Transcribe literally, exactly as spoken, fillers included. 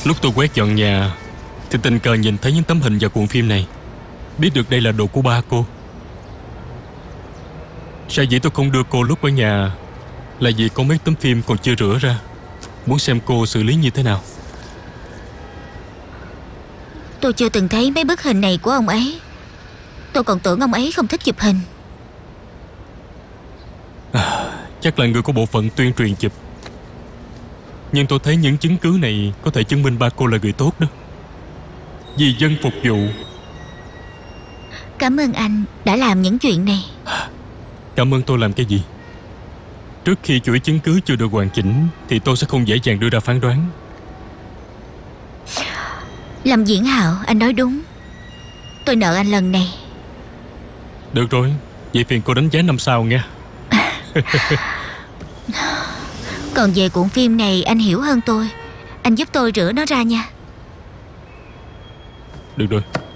Lúc tôi quét dọn nhà thì tình cờ nhìn thấy những tấm hình và cuộn phim này. Biết được đây là đồ của ba cô. Sao vậy tôi không đưa cô lúc ở nhà là vì có mấy tấm phim còn chưa rửa ra. Muốn xem cô xử lý như thế nào. Tôi chưa từng thấy mấy bức hình này của ông ấy. Tôi còn tưởng ông ấy không thích chụp hình. à, Chắc là người của bộ phận tuyên truyền chụp. Nhưng tôi thấy những chứng cứ này có thể chứng minh ba cô là người tốt đó. Vì dân phục vụ. Cảm ơn anh đã làm những chuyện này. Cảm ơn tôi làm cái gì? Trước khi chuỗi chứng cứ chưa được hoàn chỉnh thì tôi sẽ không dễ dàng đưa ra phán đoán. Lâm Diễn Hạo, anh nói đúng. Tôi nợ anh lần này. Được rồi, vậy phiền cô đánh giá năm sao nha. Còn về cuộn phim này anh hiểu hơn tôi. Anh giúp tôi rửa nó ra nha. Được rồi.